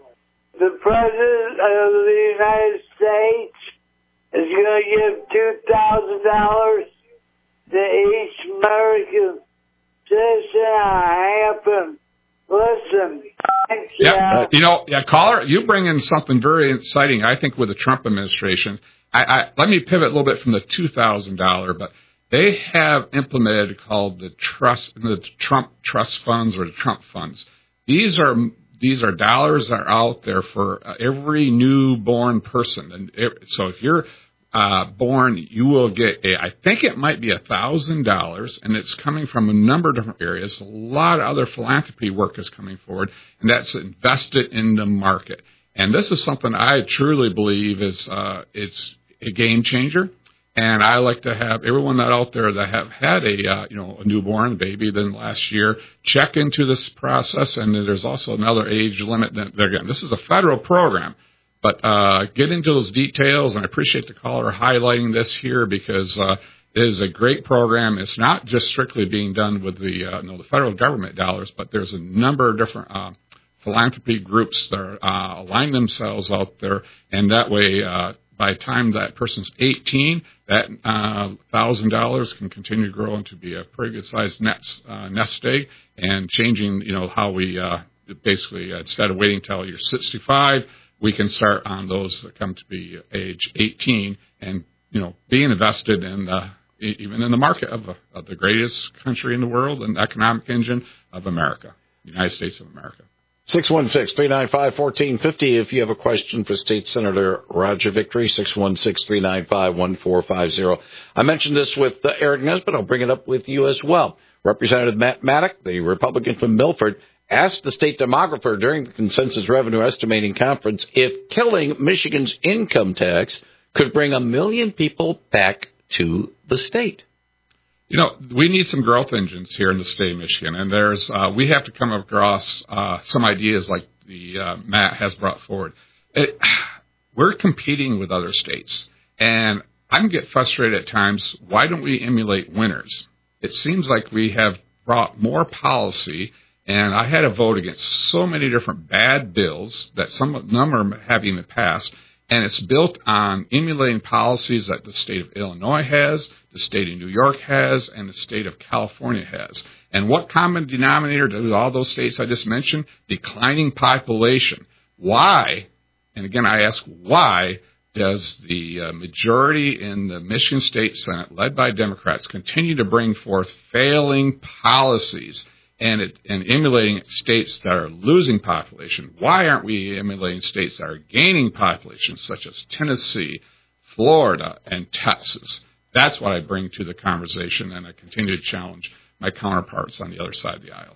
the President of the United States is going to give two thousand dollars to each American citizen? I happen. Listen. Thank you. Yeah, uh, you know, yeah, caller, you bring in something very exciting, I think, with the Trump administration. I, I let me pivot a little bit from the two thousand dollars, but they have implemented called the trust, the Trump trust funds or the Trump funds. These are these are dollars that are out there for every newborn person, and it, so if you're uh, born, you will get a. I think it might be a thousand dollars, and it's coming from a number of different areas. A lot of other philanthropy work is coming forward, and that's invested in the market. And this is something I truly believe is uh, it's a game changer. And I like to have everyone that out there that have had a uh, you know a newborn baby then last year check into this process. And there's also another age limit that they're getting. This is a federal program, but uh, get into those details. And I appreciate the caller highlighting this here because uh, it is a great program. It's not just strictly being done with the uh, you know the federal government dollars, but there's a number of different uh, philanthropy groups that are, uh, align themselves out there, and that way. Uh, By the time that person's eighteen, that uh, one thousand dollars can continue to grow into be a pretty good-sized nest, uh, nest egg and changing, you know, how we uh, basically, uh, instead of waiting until you're sixty-five, we can start on those that come to be age eighteen and, you know, being invested in the, even in the market of, the, of the greatest country in the world and economic engine of America, the United States of America. six one six, three nine five, one four five zero if you have a question for State Senator Roger Victory, six one six, three nine five, one four five zero. I mentioned this with uh, Eric Nesbitt. I'll bring it up with you as well. Representative Matt Maddock, the Republican from Milford, asked the state demographer during the Consensus Revenue Estimating Conference if killing Michigan's income tax could bring a million people back to the state. You know, we need some growth engines here in the state of Michigan, and there's uh, we have to come across uh, some ideas like the uh, Matt has brought forward. It, we're competing with other states, and I can get frustrated at times. Why don't we emulate winners? It seems like we have brought more policy, and I had a vote against so many different bad bills that some of them have even passed, and it's built on emulating policies that the state of Illinois has, the state of New York has, and the state of California has. And what common denominator do all those states I just mentioned? Declining population. Why, and again I ask why, does the uh, majority in the Michigan State Senate, led by Democrats, continue to bring forth failing policies and, it, and emulating states that are losing population? Why aren't we emulating states that are gaining population, such as Tennessee, Florida, and Texas? That's what I bring to the conversation, and I continue to challenge my counterparts on the other side of the aisle.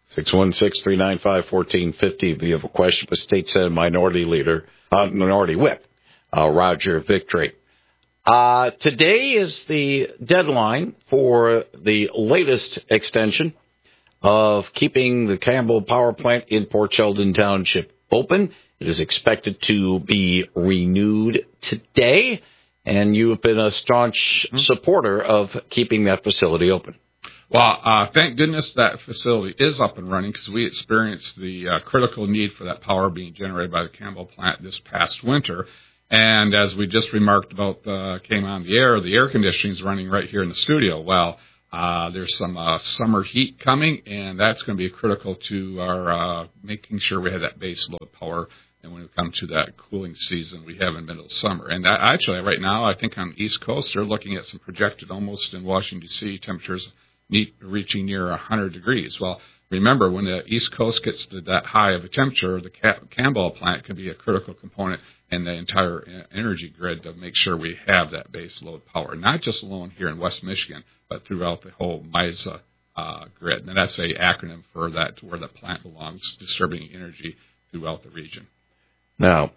six one six, three nine five, one four five zero. If you have a question for State Senate Minority Leader, uh, Minority Whip, uh, Roger Victory. Uh, today is the deadline for the latest extension of keeping the Campbell Power Plant in Port Sheldon Township open. It is expected to be renewed today, and you have been a staunch mm-hmm. supporter of keeping that facility open. Well, uh, thank goodness that facility is up and running, because we experienced the uh, critical need for that power being generated by the Campbell plant this past winter. And as we just remarked about, uh, came on the air, the air conditioning is running right here in the studio. Well, uh, there's some uh, summer heat coming, and that's going to be critical to our uh, making sure we have that base load power. And when we come to that cooling season we have in the middle of summer. And that, actually, right now, I think on the East Coast, they're looking at some projected almost in Washington, D C, temperatures need, reaching near one hundred degrees. Well, remember, when the East Coast gets to that high of a temperature, the Campbell plant can be a critical component in the entire energy grid to make sure we have that base load power, not just alone here in West Michigan, but throughout the whole MISA uh, grid. And that's a acronym for that, to where the plant belongs, distributing energy throughout the region. Now,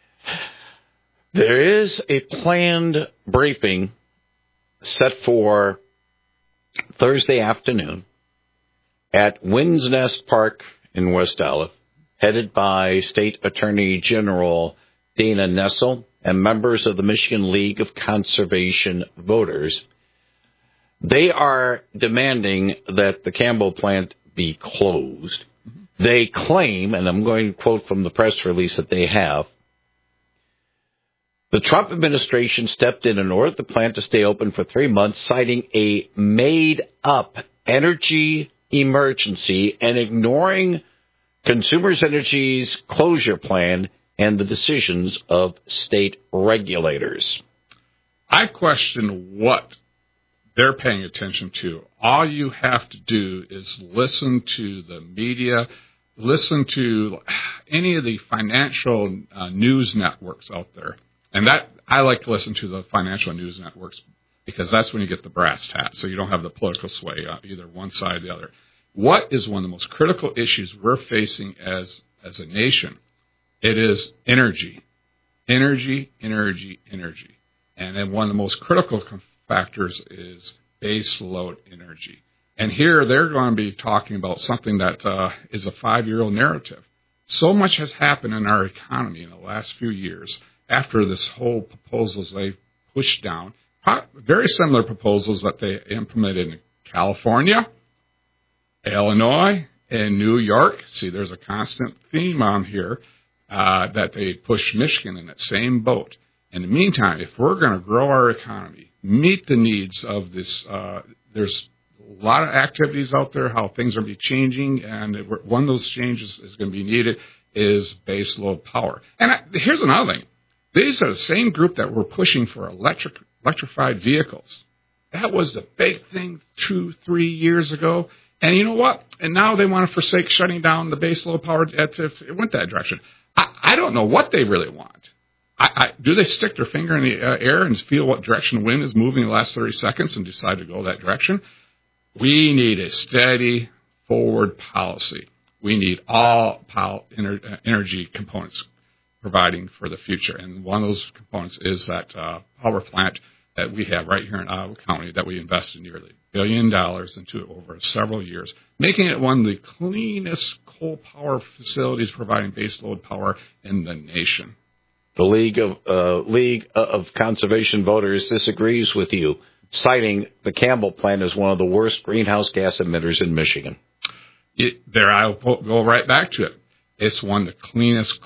there is a planned briefing set for Thursday afternoon at Winds Nest Park in West Allis, headed by State Attorney General Dana Nessel and members of the Michigan League of Conservation Voters. They are demanding that the Campbell plant be closed. Mm-hmm. They claim, and I'm going to quote from the press release that they have, the Trump administration stepped in and ordered the plant to stay open for three months, citing a made-up energy emergency and ignoring Consumers Energy's closure plan and the decisions of state regulators. I question what they're paying attention to. All you have to do is listen to the media, listen to any of the financial uh, news networks out there. And that I like to listen to the financial news networks, because that's when you get the brass tacks, so you don't have the political sway on either one side or the other. What is one of the most critical issues we're facing as as a nation? It is energy, energy, energy, energy. And then one of the most critical factors is base load energy. And here they're going to be talking about something that uh, is a five-year-old narrative. So much has happened in our economy in the last few years after this whole proposals they pushed down. Very similar proposals that they implemented in California, Illinois, and New York. See, there's a constant theme on here. Uh, that they push Michigan in that same boat. In the meantime, if we're going to grow our economy, meet the needs of this, uh, there's a lot of activities out there, how things are be changing, and one of those changes is going to be needed is base load power. And I, here's another thing. These are the same group that were pushing for electric, electrified vehicles. That was the big thing two, three years ago. And you know what? And now they want to forsake shutting down the base load power if it went that direction. I don't know what they really want. I, I, do they stick their finger in the uh, air and feel what direction the wind is moving in the last thirty seconds and decide to go that direction? We need a steady forward policy. We need all power, ener, energy components providing for the future. And one of those components is that uh, power plant that we have right here in Iowa County that we invested nearly a billion dollars into over several years, making it one of the cleanest coal power facilities providing baseload power in the nation. The League of uh, League of Conservation Voters disagrees with you, citing the Campbell plant as one of the worst greenhouse gas emitters in Michigan. It, there, I'll go right back to it. It's one of the cleanest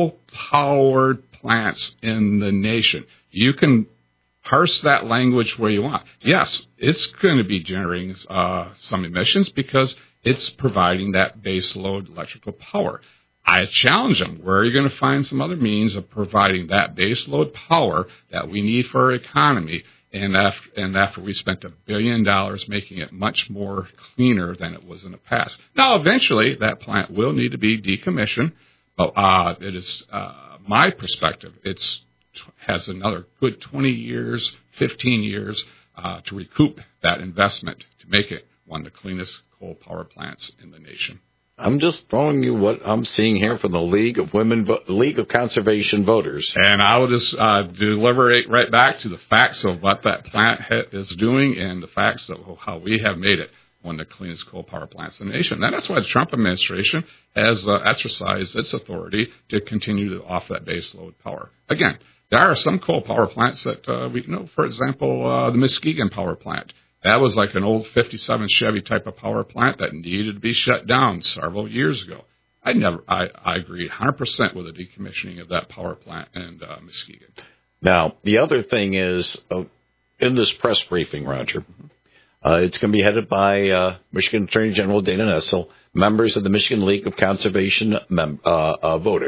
coal-powered plants in the nation. You can parse that language where you want. Yes, it's going to be generating uh, some emissions because it's providing that base load electrical power. I challenge them. Where are you going to find some other means of providing that base load power that we need for our economy? And after, and after we spent a billion dollars making it much more cleaner than it was in the past. Now, eventually, that plant will need to be decommissioned. But uh, it is uh, my perspective. It's has another good twenty years, fifteen years uh, to recoup that investment to make it one of the cleanest coal power plants in the nation. I'm just throwing you what I'm seeing here from the League of Women, Vo- League of Conservation Voters. And I will just uh, deliberate right back to the facts of what that plant ha- is doing and the facts of how we have made it one of the cleanest coal power plants in the nation. And that's why the Trump administration has uh, exercised its authority to continue to offer that base load power. Again, there are some coal power plants that uh, we know, for example, uh, the Muskegon power plant. That was like an old fifty-seven Chevy type of power plant that needed to be shut down several years ago. I never, I, I agree one hundred percent with the decommissioning of that power plant in uh, Muskegon. Now, the other thing is, uh, in this press briefing, Roger, uh, it's going to be headed by uh, Michigan Attorney General Dana Nessel, members of the Michigan League of Conservation mem- uh, uh, Voters.